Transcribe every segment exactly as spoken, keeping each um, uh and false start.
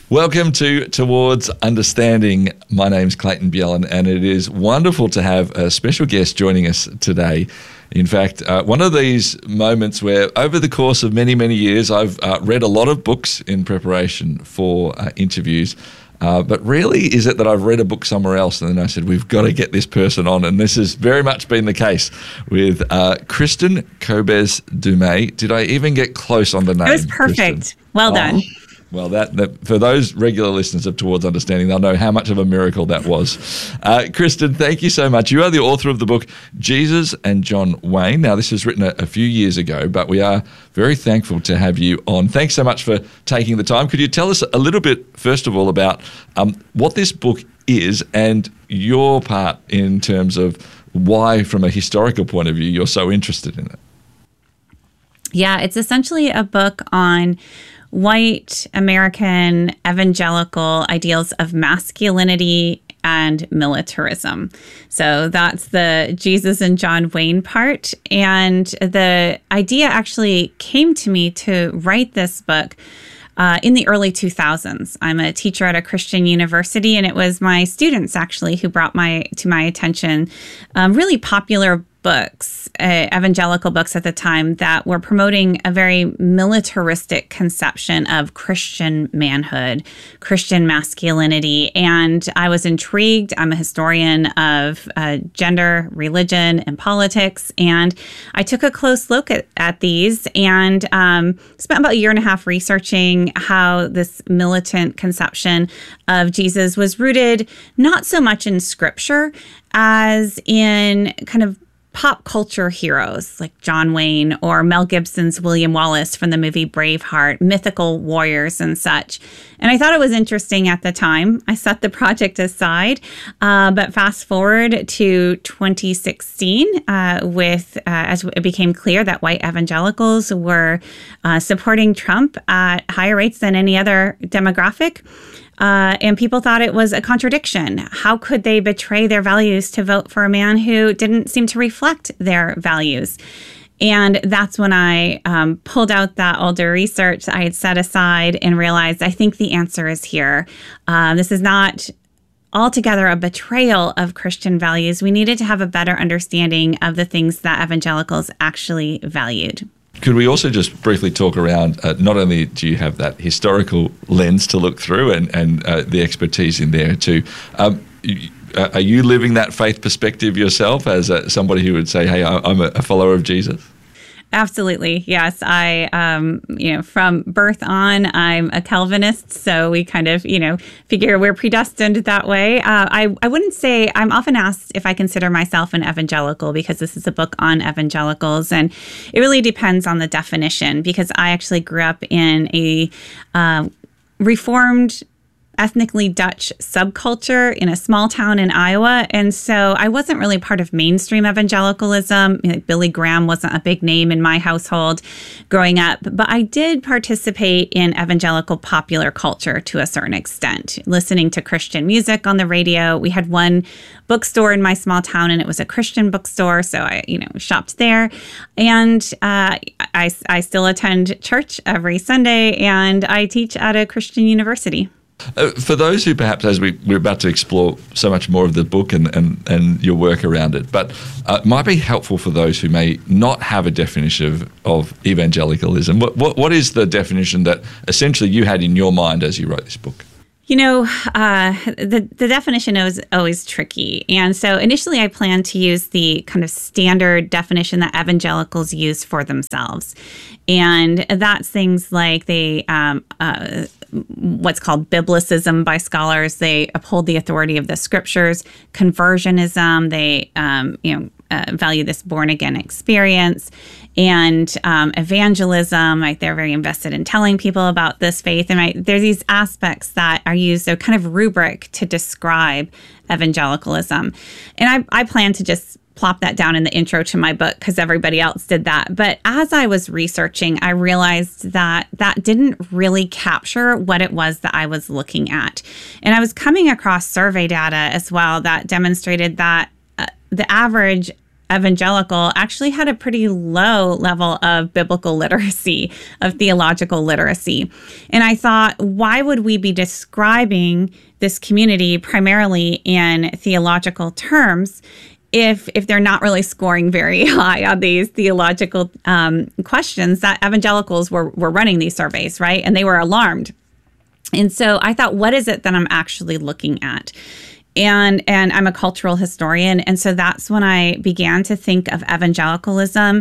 Welcome to Towards Understanding. My name's Clayton Bjelland, and it is wonderful to have a special guest joining us today. In fact, uh, one of these moments where over the course of many, many years, I've uh, read a lot of books in preparation for uh, interviews. Uh, but really, is it that I've read a book somewhere else and then I said, we've got to get this person on. And this has very much been the case with uh, Kristin Kobes Du Mez. Did I even get close on the name? It was perfect. Kristin? Well done. Oh. Well, that, that for those regular listeners of Towards Understanding, they'll know how much of a miracle that was. Uh, Kristin, thank you so much. You are the author of the book Jesus and John Wayne. Now, this was written a, a few years ago, but we are very thankful to have you on. Thanks so much for taking the time. Could you tell us a little bit, first of all, about um, what this book is and your part in terms of why, from a historical point of view, you're so interested in it? Yeah, it's essentially a book on white American evangelical ideals of masculinity and militarism. So that's the Jesus and John Wayne part. And the idea actually came to me to write this book Uh, in the early two thousands. I'm a teacher at a Christian university, and it was my students actually who brought my to my attention um, really popular books, uh, evangelical books at the time that were promoting a very militaristic conception of Christian manhood, Christian masculinity. And I was intrigued. I'm a historian of uh, gender, religion, and politics. And I took a close look at, at these and um, spent about a year and a half researching how this militant conception of Jesus was rooted not so much in scripture as in kind of pop culture heroes like John Wayne or Mel Gibson's William Wallace from the movie Braveheart, mythical warriors and such. And I thought it was interesting at the time. I set the project aside, uh, but fast forward to twenty sixteen, uh, with uh, as it became clear that white evangelicals were uh, supporting Trump at higher rates than any other demographic. Uh, and people thought it was a contradiction. How could they betray their values to vote for a man who didn't seem to reflect their values? And that's when I um, pulled out that older research I had set aside and realized I think the answer is here. Uh, this is not altogether a betrayal of Christian values. We needed to have a better understanding of the things that evangelicals actually valued. Could we also just briefly talk around, uh, not only do you have that historical lens to look through and, and uh, the expertise in there too, um, uh, are you living that faith perspective yourself as uh, somebody who would say, hey, I'm a follower of Jesus? Absolutely. Yes. I, um, you know, from birth on, I'm a Calvinist. So we kind of, you know, figure we're predestined that way. Uh, I, I wouldn't say, I'm often asked if I consider myself an evangelical because this is a book on evangelicals. And it really depends on the definition because I actually grew up in a uh, Reformed ethnically Dutch subculture in a small town in Iowa. And so I wasn't really part of mainstream evangelicalism. You know, Billy Graham wasn't a big name in my household growing up, but I did participate in evangelical popular culture to a certain extent, listening to Christian music on the radio. We had one bookstore in my small town and it was a Christian bookstore. So I, you know, shopped there. And uh, I, I still attend church every Sunday and I teach at a Christian university. Uh, for those who perhaps, as we, we're about to explore so much more of the book and, and, and your work around it, but uh, it might be helpful for those who may not have a definition of, of evangelicalism. What, what What is the definition that essentially you had in your mind as you wrote this book? You know, uh, the, the definition is always tricky. And so initially I planned to use the kind of standard definition that evangelicals use for themselves. And that's things like they, um, uh, what's called biblicism by scholars. They uphold the authority of the scriptures. Conversionism, they, um, you know, uh, value this born again experience. And um, evangelism, like they're very invested in telling people about this faith. And right, there's these aspects that are used, a kind of rubric to describe evangelicalism. And I, I plan to just plop that down in the intro to my book because everybody else did that. But as I was researching, I realized that that didn't really capture what it was that I was looking at. And I was coming across survey data as well that demonstrated that uh, the average evangelical actually had a pretty low level of biblical literacy, of theological literacy. And I thought, why would we be describing this community primarily in theological terms if if they're not really scoring very high on these theological um, questions that evangelicals were, were running these surveys, right? And they were alarmed. And so I thought, what is it that I'm actually looking at? And and I'm a cultural historian. And so that's when I began to think of evangelicalism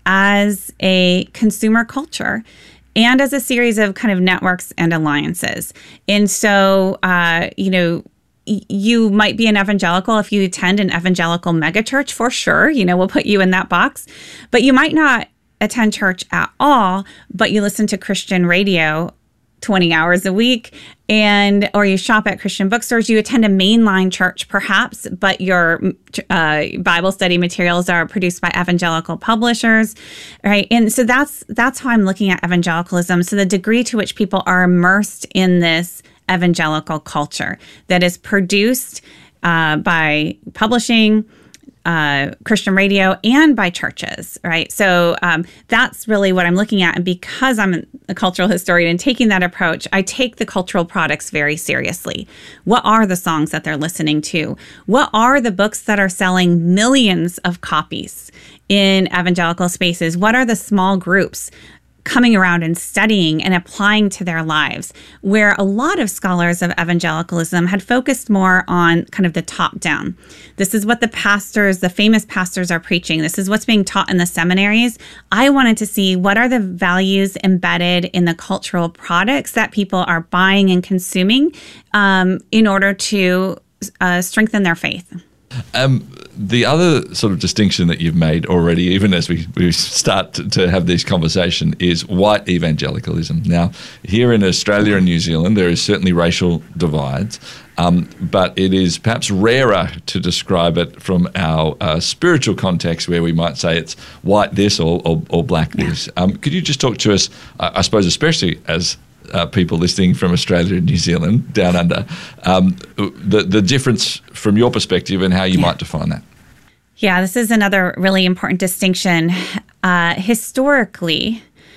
as a consumer culture and as a series of kind of networks and alliances. And so, uh, you know, y- you might be an evangelical if you attend an evangelical megachurch, for sure. You know, we'll put you in that box. But you might not attend church at all, but you listen to Christian radio twenty hours a week, and or you shop at Christian bookstores, you attend a mainline church perhaps, but your uh, Bible study materials are produced by evangelical publishers, right? And so that's that's how I'm looking at evangelicalism. So the degree to which people are immersed in this evangelical culture that is produced uh, by publishing, Uh, Christian radio, and by churches, right? So um, that's really what I'm looking at. And because I'm a cultural historian and taking that approach, I take the cultural products very seriously. What are the songs that they're listening to? What are the books that are selling millions of copies in evangelical spaces? What are the small groups coming around and studying and applying to their lives, where a lot of scholars of evangelicalism had focused more on kind of the top down. This is what the pastors, the famous pastors are preaching. This is what's being taught in the seminaries. I wanted to see what are the values embedded in the cultural products that people are buying and consuming um, in order to uh, strengthen their faith. Um, the other sort of distinction that you've made already, even as we, we start to, to have this conversation, is white evangelicalism. Now, here in Australia and New Zealand, there is certainly racial divides, um, but it is perhaps rarer to describe it from our uh, spiritual context, where we might say it's white this or, or, or black this. Um, could you just talk to us, uh, I suppose, especially as Uh, people listening from Australia and New Zealand down under, um, the the difference from your perspective and how you yeah. might define that? Yeah, this is another really important distinction. Uh, historically,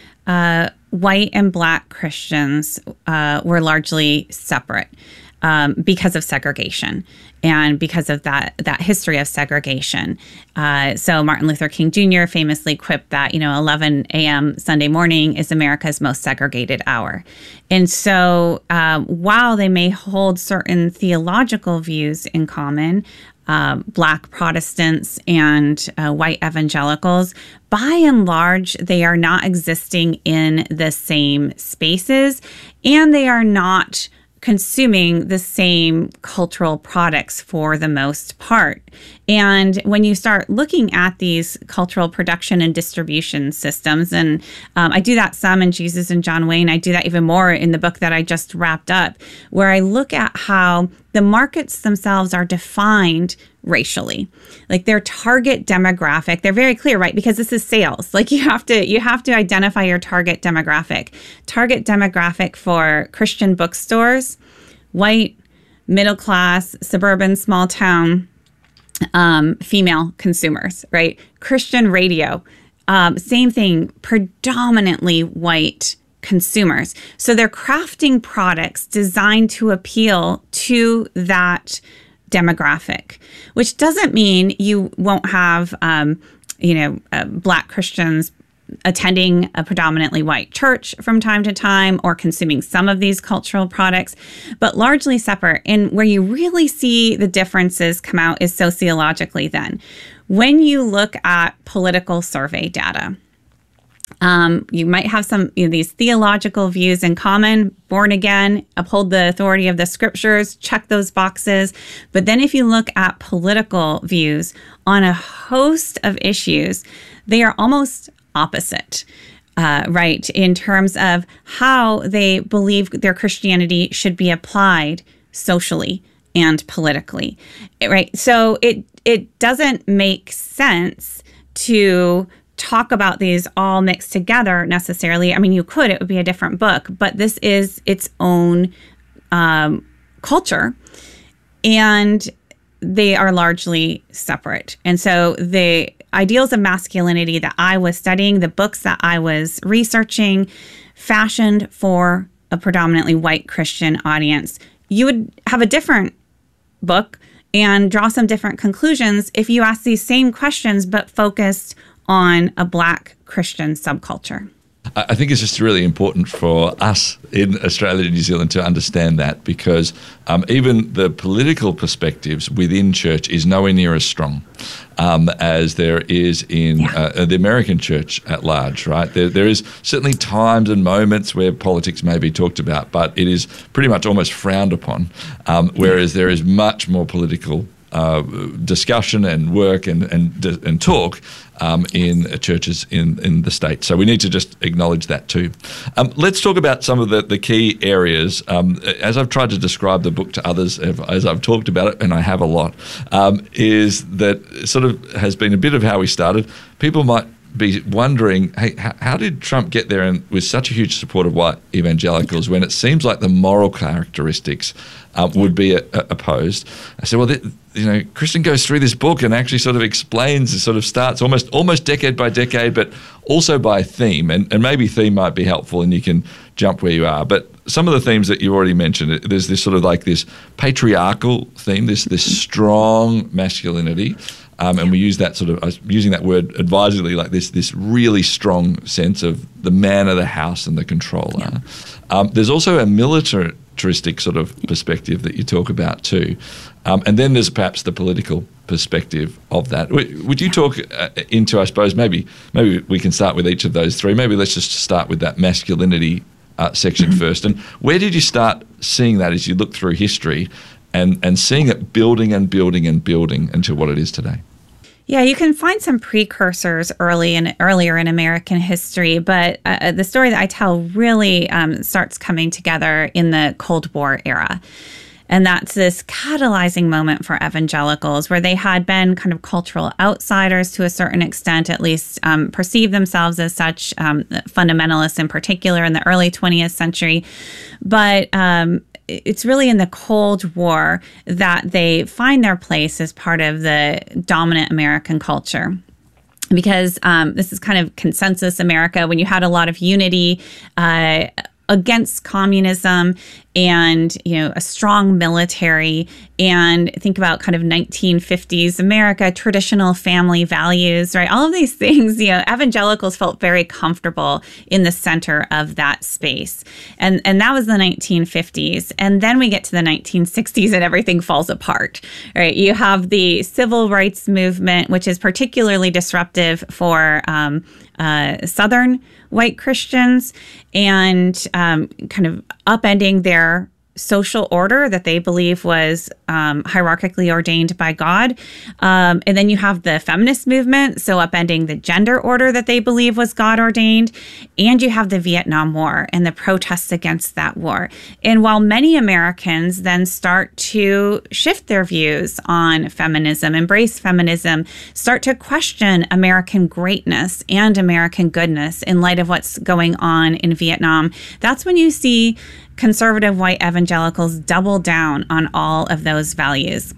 uh, white and black Christians uh, were largely separate um, because of segregation and because of that that history of segregation. Uh, so Martin Luther King Junior famously quipped that, you know, eleven a.m. Sunday morning is America's most segregated hour. And so um, while they may hold certain theological views in common, uh, black Protestants and uh, white evangelicals, by and large, they are not existing in the same spaces, and they are not consuming the same cultural products for the most part. And when you start looking at these cultural production and distribution systems, and um, I do that some in Jesus and John Wayne, I do that even more in the book that I just wrapped up, where I look at how the markets themselves are defined racially, like their target demographic. They're very clear, right? Because this is sales. Like you have to, you have to identify your target demographic. Target demographic for Christian bookstores, white, middle class, suburban, small town, um, female consumers, right? Christian radio, um, same thing, predominantly white consumers. So they're crafting products designed to appeal to that demographic, which doesn't mean you won't have, um, you know, uh, black Christians attending a predominantly white church from time to time or consuming some of these cultural products, but largely separate. And where you really see the differences come out is sociologically then. When you look at political survey data, Um, you might have some you know, these theological views in common, born again, uphold the authority of the scriptures, check those boxes. But then if you look at political views on a host of issues, they are almost opposite, uh, right, in terms of how they believe their Christianity should be applied socially and politically, right? So it it doesn't make sense to talk about these all mixed together necessarily. I mean, you could, it would be a different book, but this is its own um, culture, and they are largely separate. And so they ideals of masculinity that I was studying, the books that I was researching, fashioned for a predominantly white Christian audience. You would have a different book and draw some different conclusions if you ask these same questions but focused on a Black Christian subculture. I think it's just really important for us in Australia and New Zealand to understand that, because um, even the political perspectives within church is nowhere near as strong um, as there is in yeah. uh, the American church at large, right? There, there is certainly times and moments where politics may be talked about, but it is pretty much almost frowned upon, um, whereas there is much more political uh, discussion and work and, and, and talk Um, in churches in, in the state. So we need to just acknowledge that too. Um, let's talk about some of the, the key areas. Um, as I've tried to describe the book to others, as I've talked about it, and I have a lot, um, is that sort of has been a bit of how we started. People might be wondering, hey, how, how did Trump get there and with such a huge support of white evangelicals when it seems like the moral characteristics uh, would be a, a opposed? I said, well, th- you know, Kristen goes through this book and actually sort of explains, it sort of starts almost almost decade by decade, but also by theme. And, and maybe theme might be helpful and you can jump where you are. But some of the themes that you already mentioned, there's this sort of like this patriarchal theme, this this strong masculinity. Um, and we use that sort of, I was using that word advisedly, like this this really strong sense of the man of the house and the controller. Yeah. Um, there's also a militaristic sort of perspective that you talk about too. Um, and then there's perhaps the political perspective of that. Would you talk uh, into, I suppose, maybe maybe we can start with each of those three. Maybe let's just start with that masculinity uh, section mm-hmm. first. And where did you start seeing that as you look through history and, and seeing it building and building and building into what it is today? Yeah, you can find some precursors early and earlier in American history, but uh, the story that I tell really um, starts coming together in the Cold War era. And that's this catalyzing moment for evangelicals where they had been kind of cultural outsiders to a certain extent, at least um, perceived themselves as such, um, fundamentalists in particular in the early twentieth century. But um, it's really in the Cold War that they find their place as part of the dominant American culture. Because um, this is kind of consensus America, when you had a lot of unity uh, against communism and, you know, a strong military, and think about kind of nineteen fifties America, traditional family values, right? All of these things, you know, evangelicals felt very comfortable in the center of that space. And, and that was the nineteen fifties. And then we get to the nineteen sixties and everything falls apart, right? You have the civil rights movement, which is particularly disruptive for um, uh, Southern white Christians, and um, kind of upending their social order that they believe was um, hierarchically ordained by God. Um, and then you have the feminist movement, so upending the gender order that they believe was God ordained. And you have the Vietnam War and the protests against that war. And while many Americans then start to shift their views on feminism, embrace feminism, start to question American greatness and American goodness in light of what's going on in Vietnam, that's when you see conservative white evangelicals double down on all of those values.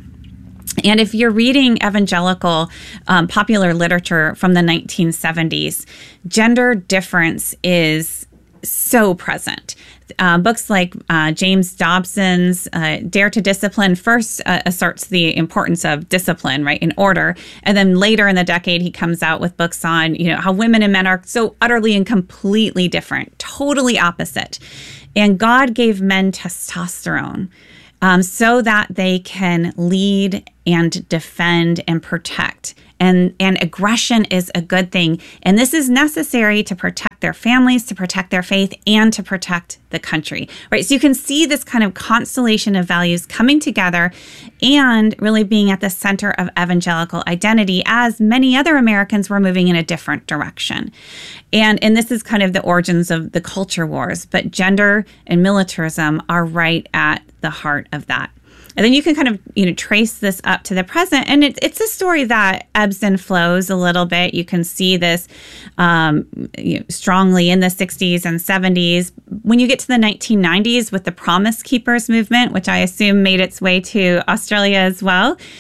And if you're reading evangelical um, popular literature from the nineteen seventies, gender difference is so present. Uh, books like uh, James Dobson's uh, Dare to Discipline first uh, asserts the importance of discipline, right, in order. And then later in the decade, he comes out with books on, you know, how women and men are so utterly and completely different, totally opposite. And God gave men testosterone um, so that they can lead and defend and protect. And, and aggression is a good thing. And this is necessary to protect their families, to protect their faith, and to protect the country, right? So you can see this kind of constellation of values coming together and really being at the center of evangelical identity, as many other Americans were moving in a different direction. And, and this is kind of the origins of the culture wars, but gender and militarism are right at the heart of that. And then you can kind of, you know, trace this up to the present. And it, it's a story that ebbs and flows a little bit. You can see this um, you know, strongly in the sixties and seventies. When you get to the nineteen nineties with the Promise Keepers movement, which I assume made its way to Australia as well,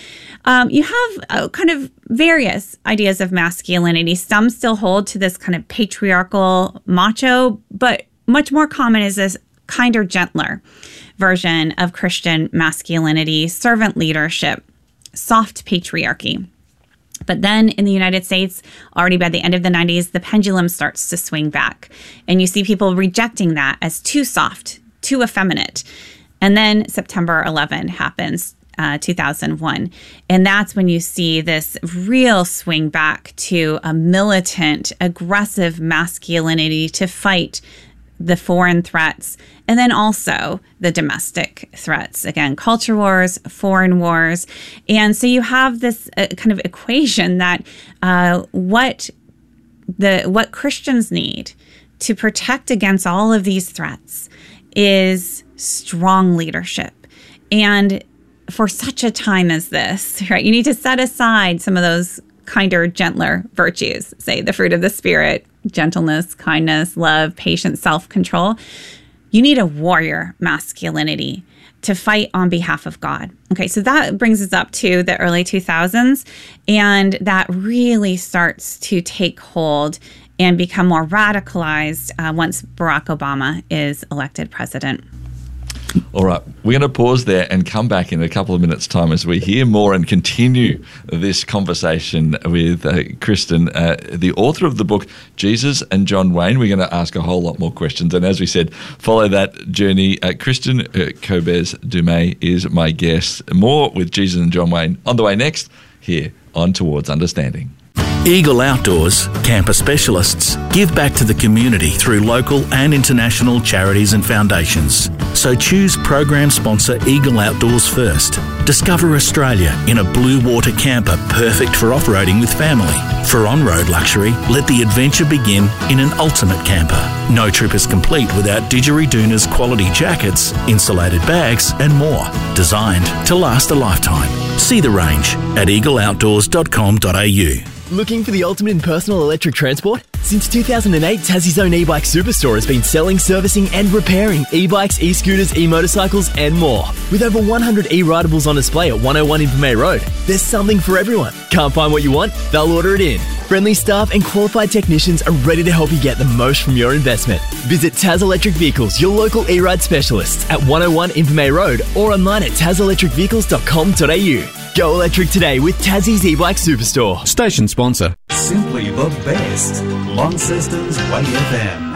um, you have uh, kind of various ideas of masculinity. Some still hold to this kind of patriarchal macho, but much more common is this kinder, gentler version of Christian masculinity, servant leadership, soft patriarchy. But then in the United States, already by the end of the nineties, the pendulum starts to swing back. And you see people rejecting that as too soft, too effeminate. And then September eleventh happens, uh, two thousand one. And that's when you see this real swing back to a militant, aggressive masculinity to fight the foreign threats, and then also the domestic threats. Again, culture wars, foreign wars. And so you have this uh, kind of equation that uh, what the what Christians need to protect against all of these threats is strong leadership. And for such a time as this, right, you need to set aside some of those kinder, gentler virtues, say the fruit of the Spirit, gentleness, kindness, love, patience, self-control. You need a warrior masculinity to fight on behalf of God. Okay, so that brings us up to the early two thousands, and that really starts to take hold and become more radicalized uh, once Barack Obama is elected president. All right, we're going to pause there and come back in a couple of minutes' time as we hear more and continue this conversation with uh, Kristen, uh, the author of the book, Jesus and John Wayne. We're going to ask a whole lot more questions. And as we said, follow that journey. Uh, Kristen uh, Cobes-Dumais is my guest. More with Jesus and John Wayne on the way next here on Towards Understanding. Eagle Outdoors, camper specialists, give back to the community through local and international charities and foundations. So choose program sponsor Eagle Outdoors first. Discover Australia in a blue water camper perfect for off-roading with family. For on-road luxury, let the adventure begin in an ultimate camper. No trip is complete without Didgeridoon's quality jackets, insulated bags and more. Designed to last a lifetime. See the range at eagle outdoors dot com dot a u. Looking for the ultimate in personal electric transport? Since two thousand eight, Tassie's own e-bike superstore has been selling, servicing and repairing e-bikes, e-scooters, e-motorcycles and more. With over one hundred e-ridables on display at one oh one Invermay Road, there's something for everyone. Can't find what you want? They'll order it in. Friendly staff and qualified technicians are ready to help you get the most from your investment. Visit Taz Electric Vehicles, your local e-ride specialists at one oh one Invermay Road or online at taz electric vehicles dot com dot a u. Go electric today with Tassie's e-bike superstore. Station sponsor. Simply the best. Launceston's Way F M.